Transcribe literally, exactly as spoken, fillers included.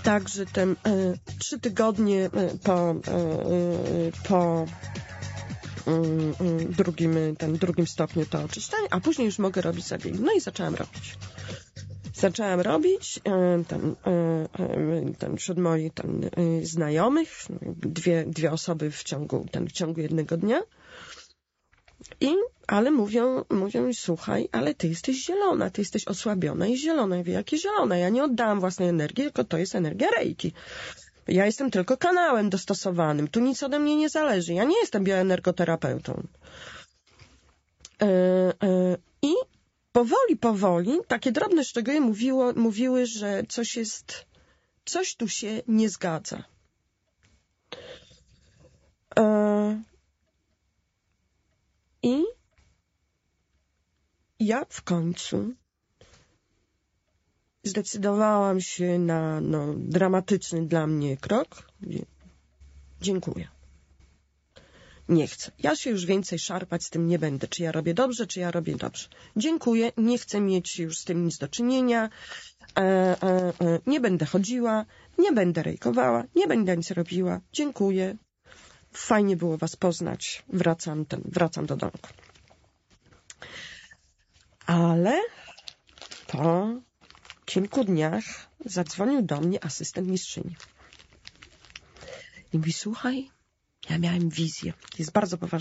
Także ten y, trzy tygodnie y, po, y, y, po y, y, drugim, ten drugim stopniu to oczyszczenie, a później już mogę robić zabiegi. No i zaczęłam robić. Zaczęłam robić y, ten, y, y, ten wśród moich ten, y, znajomych, dwie, dwie osoby w ciągu, ten, w ciągu jednego dnia. I, ale mówią, mówią, słuchaj, ale ty jesteś zielona, ty jesteś osłabiona i zielona. Ja mówię, jakie zielone? Ja nie oddałam własnej energii, tylko to jest energia Reiki. Ja jestem tylko kanałem dostosowanym. Tu nic ode mnie nie zależy. Ja nie jestem bioenergoterapeutą. Yy, yy, I powoli, powoli, takie drobne szczegóły mówiło, mówiły, że coś jest, coś tu się nie zgadza. Yy, I ja w końcu zdecydowałam się na no, dramatyczny dla mnie krok. Dziękuję. Nie chcę. Ja się już więcej szarpać z tym nie będę. Czy ja robię dobrze, czy ja robię dobrze. Dziękuję. Nie chcę mieć już z tym nic do czynienia. E, e, e, nie będę chodziła. Nie będę rejkowała. Nie będę nic robiła. Dziękuję. Fajnie było was poznać. Wracam, ten, wracam do domku. Ale po kilku dniach zadzwonił do mnie asystent mistrzyni. I mówi, słuchaj, ja miałem wizję. Jest bardzo poważna.